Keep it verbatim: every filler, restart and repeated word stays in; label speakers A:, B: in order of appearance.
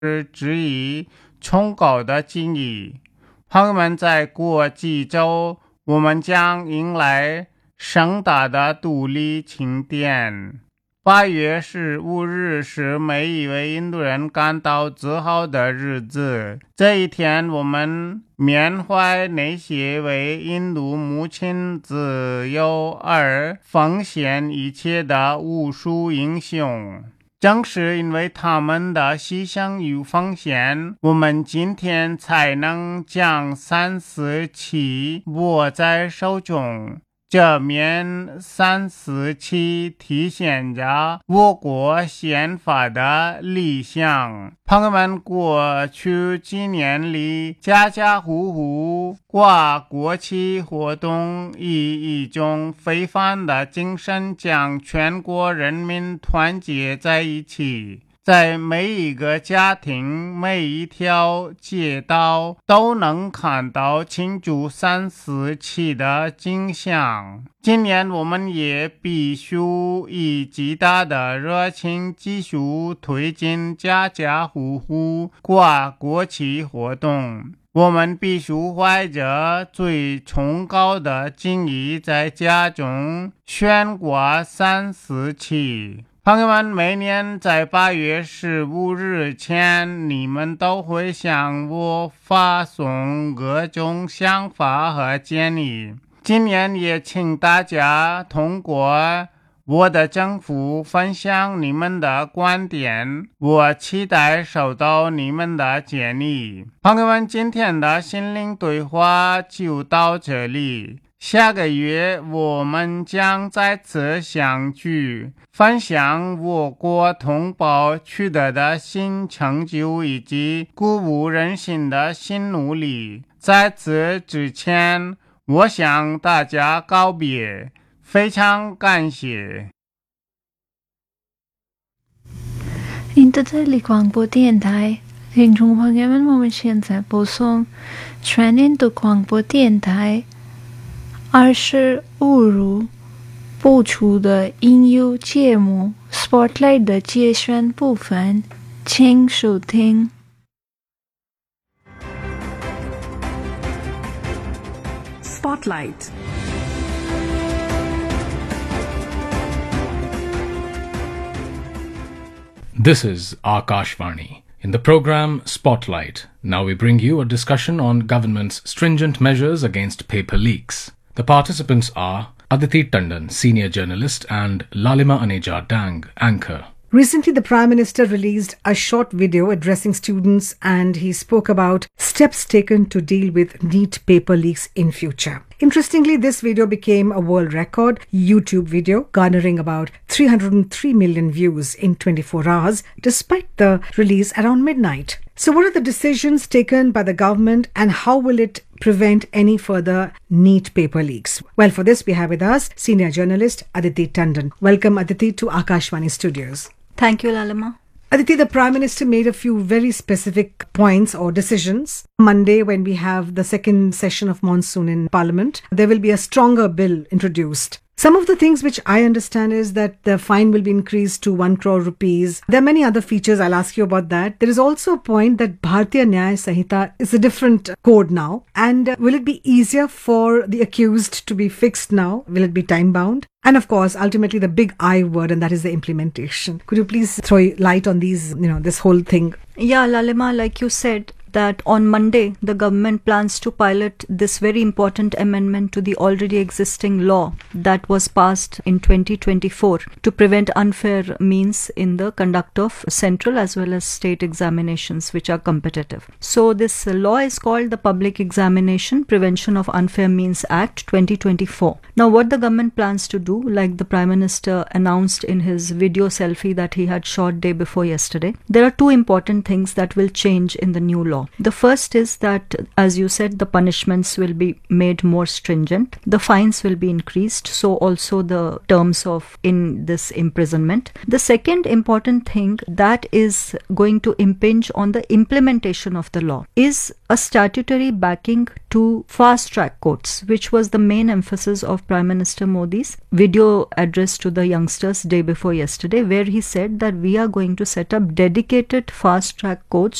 A: 是质疑崇高的敬意。朋友们，在过几周，我们将迎来盛大的独立庆典。八月十五日是每一位印度人感到自豪的日子。这一天，我们缅怀那些为印度母亲自由而奉献一切的无数英雄。正是因为他们的牺牲与奉献，我们今天才能将三四七握在手中。这面三四七体现着我国宪法的理想。朋友们，过去几年里，家家户户挂国旗活动以一种非凡的精神将全国人民团结在一起。在每一个家庭，每一条街道都能看到庆祝三四七的景象。今年我们也必须以极大的热情继续推进家家户户挂国旗活动。我们必须怀着最崇高的敬意在家中悬挂三四七。朋友们，每年在八月十五日前，你们都会向我发送各种想法和建议。今年也请大家通过我的政府分享你们的观点，我期待收到你们的建议。朋友们，今天的心灵对话就到这里。下个月我们将再次相聚，分享我国同胞取得的新成就以及鼓舞人心的新努力。在此之前，我向大家告别，非常感谢。
B: 印度德里广播电台，听众朋友们，我们现在播送全印度广播电台二十五日播出的音乐节目 Spotlight 的节选部分，请收听。
C: Spotlight.
D: This is Akashvani. In the program Spotlight, now we bring you a discussion on government's stringent measures against paper leaks. The participants are Aditi Tandon, senior journalist, and Lalima Aneja Dang, anchor.
C: Recently, the Prime Minister released a short video addressing students, and he spoke about steps taken to deal with NEET paper leaks in future. Interestingly, this video became a world record YouTube video, garnering about three hundred three million views in twenty-four hours, despite the release around midnight. So what are the decisions taken by the government, and how will it prevent any further NEET paper leaks? Well, for this, we have with us senior journalist Aditi Tandon. Welcome, Aditi, to Akashvani Studios.
B: Thank you, Lalima.
C: Aditi, the Prime Minister made a few very specific points or decisions. Monday, when we have the second session of monsoon in Parliament, there will be a stronger bill introduced. Some of the things which I understand is that the fine will be increased to one crore rupees. There are many other features. I'll ask you about that. There is also a point that Bharatiya Nyaya Sanhita is a different code now. And uh, will it be easier for the accused to be fixed now? Will it be time bound? And of course, ultimately the big I word, and that is the implementation. Could you please throw light on these, you know, this whole thing?
E: Yeah, Lalima, like you said, that on Monday, the government plans to pilot this very important amendment to the already existing law that was passed in twenty twenty-four to prevent unfair means in the conduct of central as well as state examinations which are competitive. So this law is called the Public Examination Prevention of Unfair Means Act twenty twenty-four. Now what the government plans to do, like the Prime Minister announced in his video selfie that he had shot day before yesterday, there are two important things that will change in the new law. law. The first is that, as you said, the punishments will be made more stringent. The fines will be increased, so also the terms of in this imprisonment. The second important thing that is going to impinge on the implementation of the law is a statutory backing to fast-track courts, which was the main emphasis of Prime Minister Modi's video address to the youngsters day before yesterday, where he said that we are going to set up dedicated fast-track courts